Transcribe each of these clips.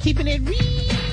Keeping it real.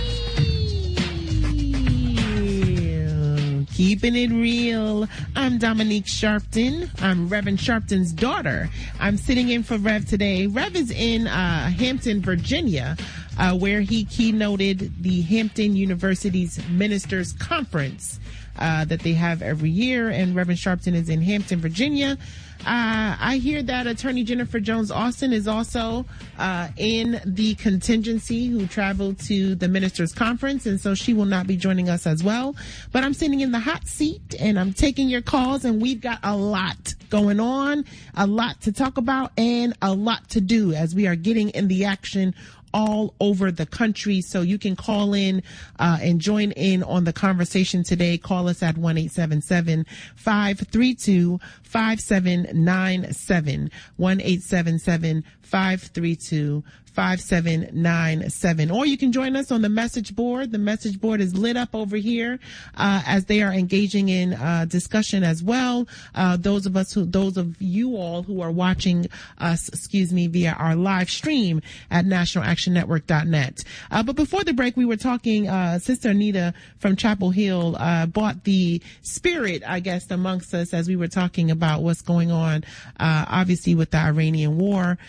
Keeping it real. I'm Dominique Sharpton. I'm Reverend Sharpton's daughter. I'm sitting in for Rev today. Rev is in Hampton, Virginia, where he keynoted the Hampton University's Ministers Conference that they have every year. And Reverend Sharpton is in Hampton, Virginia. I hear that Attorney Jennifer Jones Austin is also in the contingency who traveled to the Ministers Conference, and so she will not be joining us as well. But I'm sitting in the hot seat, and I'm taking your calls, and we've got a lot going on, a lot to talk about, and a lot to do as we are getting in the action all over the country. So you can call in and join in on the conversation today. Call us at 1-877-532-5797. 1-877-532-5797. Or you can join us on the message board. The message board is lit up over here as they are engaging in discussion as well. Those of you all who are watching us, via our live stream at nationalactionnetwork.net. But before the break, we were talking, Sister Anita from Chapel Hill brought the spirit, I guess, amongst us as we were talking about what's going on, obviously with the Iranian war,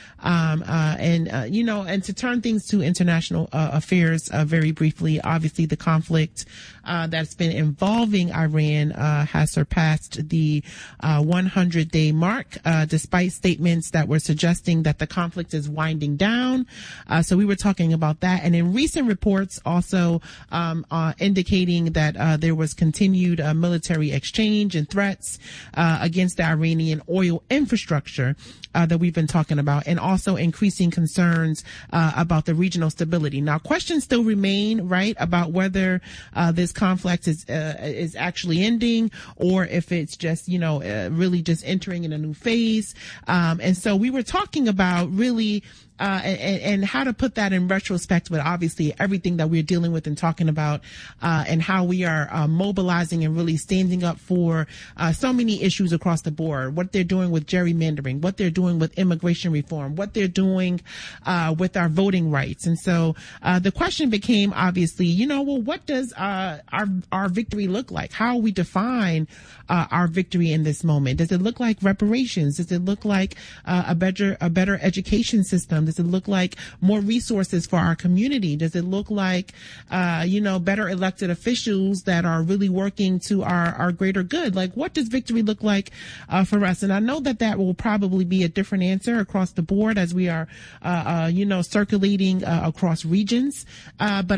and to turn things to international affairs very briefly. Obviously, the conflict that's been involving Iran has surpassed the 100-day mark, despite statements that were suggesting that the conflict is winding down. So we were talking about that. And in recent reports also indicating that there was continued military exchange and threats against the Iranian oil infrastructure that we've been talking about, and also increasing concerns about the regional stability. Now, questions still remain, right, about whether this conflict is actually ending, or if it's just, really just entering in a new phase. And so we were talking about really and how to put that in retrospect with obviously everything that we're dealing with and talking about, and how we are mobilizing and really standing up for so many issues across the board. What they're doing with gerrymandering, what they're doing with immigration reform, what they're doing with our voting rights. And so the question became obviously, what does our victory look like? How we define our victory in this moment? Does it look like reparations? Does it look like a better education system? Does it look like more resources for our community? Does it look like, better elected officials that are really working to our greater good? Like, what does victory look like for us? And I know that will probably be a different answer across the board as we are, circulating across regions. But